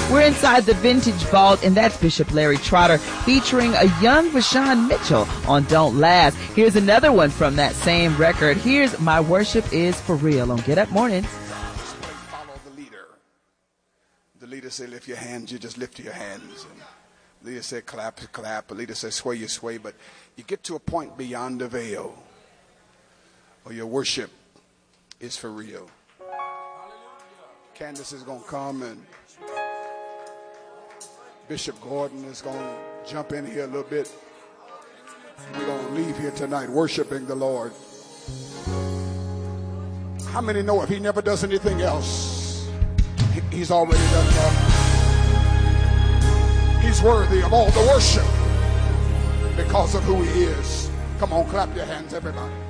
We're inside the Vintage Vault, and that's Bishop Larry Trotter featuring a young Vashawn Mitchell on Don't Last. Here's another one from that same record. Here's My Worship Is For Real on Get Up Mornings. Follow the leader. The leader said, lift your hands. You just lift your hands. And the leader said, clap, clap. The leader said, sway, you sway. But you get to a point beyond the veil where your worship is for real. Candace is going to come, and Bishop Gordon is going to jump in here a little bit. We're going to leave here tonight worshiping the Lord. How many know if he never does anything else, he's already done that? He's worthy of all the worship because of who he is. Come on, clap your hands, everybody.